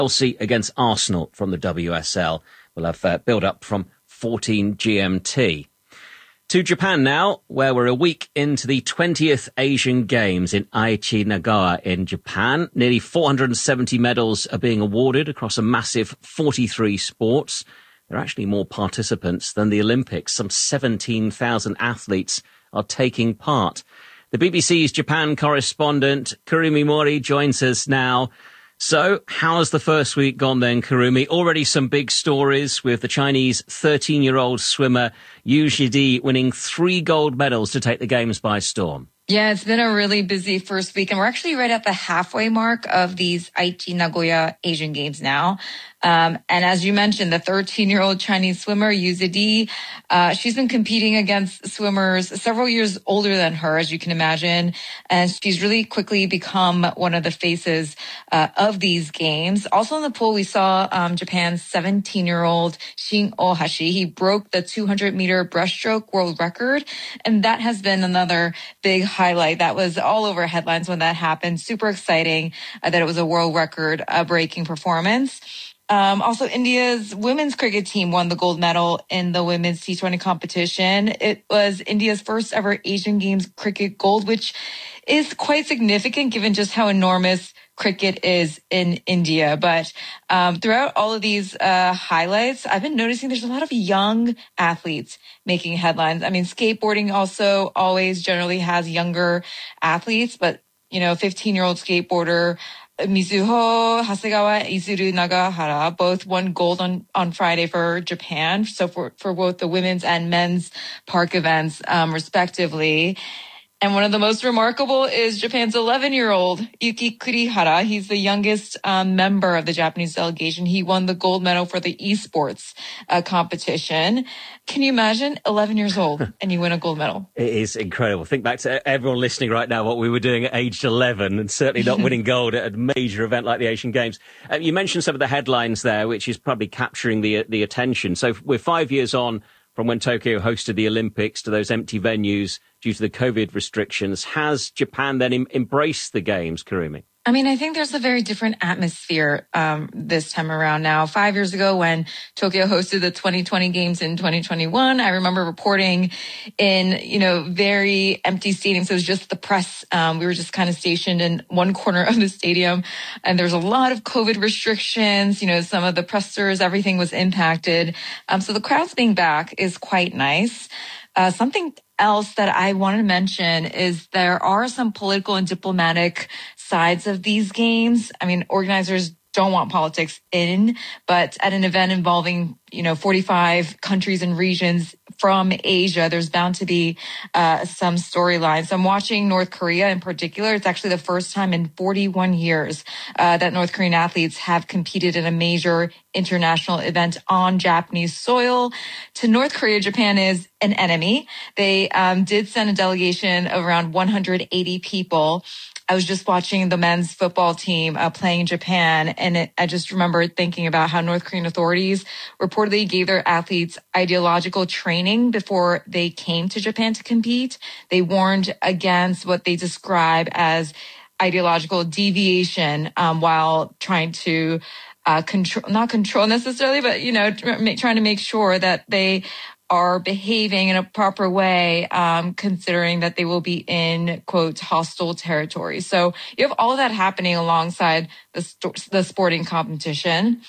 Chelsea against Arsenal from the WSL. We'll have build-up from 14 GMT. To Japan now, where we're a week into the 20th Asian Games in Aichi, Nagawa in Japan. Nearly 470 medals are being awarded across a massive 43 sports. There are actually more participants than the Olympics. Some 17,000 athletes are taking part. The BBC's Japan correspondent, Kurumi Mori, joins us now. So, how's the first week gone then, Kurumi? Already some big stories with the Chinese 13-year-old swimmer Yu Zhidi winning 3 gold medals to take the Games by storm. Yeah, it's been a really busy first week, and we're actually right at the halfway mark of these Aichi Nagoya Asian Games now. And as you mentioned, the 13-year-old Chinese swimmer, Yu Zhidi, she's been competing against swimmers several years older than her, as you can imagine. And she's really quickly become one of the faces of these games. Also in the pool, we saw Japan's 17-year-old Shin Ohashi. He broke the 200-meter breaststroke world record. And that has been another big highlight. That was all over headlines when that happened. Super exciting that it was a world record breaking performance. Also, India's women's cricket team won the gold medal in the women's T20 competition. It was India's first ever Asian Games cricket gold, which is quite significant given just how enormous cricket is in India. But throughout all of these highlights, I've been noticing there's a lot of young athletes making headlines. I mean, skateboarding also always generally has younger athletes, but, 15-year-old skateboarder Mizuho Hasegawa, Izuru Nagahara both won gold on Friday for Japan. So for both the women's and men's park events, respectively. And one of the most remarkable is Japan's 11-year-old Yuki Kurihara. He's the youngest member of the Japanese delegation. He won the gold medal for the esports competition. Can you imagine 11 years old and you win a gold medal? It is incredible. Think back to everyone listening right now, what we were doing at age 11 and certainly not winning gold at a major event like the Asian Games. You mentioned some of the headlines there, which is probably capturing the attention. So we're 5 years on from when Tokyo hosted the Olympics to those empty venues due to the COVID restrictions. Has Japan then embraced the Games, Kurumi? I mean, I think there's a very different atmosphere this time around now. 5 years ago when Tokyo hosted the 2020 Games in 2021, I remember reporting in, very empty stadiums. It was just the press. We were just kind of stationed in one corner of the stadium, and there's a lot of COVID restrictions. Some of the pressers, everything was impacted. So the crowds being back is quite nice. Something else that I wanted to mention is there are some political and diplomatic sides of these games. I mean, organizers don't want politics in, but at an event involving, 45 countries and regions from Asia, there's bound to be some storylines. So I'm watching North Korea in particular. It's actually the first time in 41 years that North Korean athletes have competed in a major international event on Japanese soil. To North Korea, Japan is an enemy. They did send a delegation of around 180 people. I was just watching the men's football team playing Japan, and I just remember thinking about how North Korean authorities reportedly gave their athletes ideological training before they came to Japan to compete. They warned against what they describe as ideological deviation while trying to not control necessarily, but, trying to make sure that they are behaving in a proper way, considering that they will be in, quote, hostile territory. So you have all of that happening alongside the sporting competition.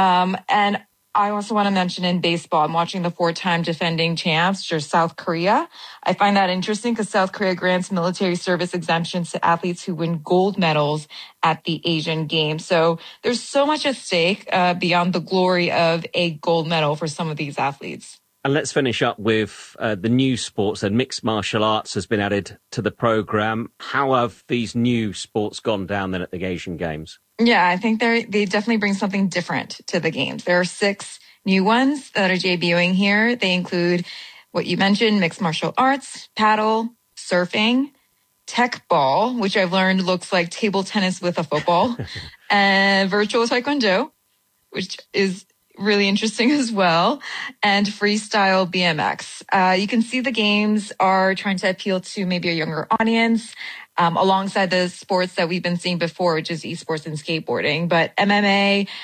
And I also want to mention in baseball, I'm watching the 4-time defending champs, which are South Korea. I find that interesting because South Korea grants military service exemptions to athletes who win gold medals at the Asian Games. So there's so much at stake beyond the glory of a gold medal for some of these athletes. And let's finish up with the new sports. And mixed martial arts has been added to the programme. How have these new sports gone down then at the Asian Games? Yeah, I think they definitely bring something different to the Games. There are 6 new ones that are debuting here. They include what you mentioned, mixed martial arts, paddle, surfing, tech ball, which I've learned looks like table tennis with a football, and virtual taekwondo, which is really interesting as well, and freestyle BMX. You can see the games are trying to appeal to maybe a younger audience, alongside the sports that we've been seeing before, which is esports and skateboarding. But MMA,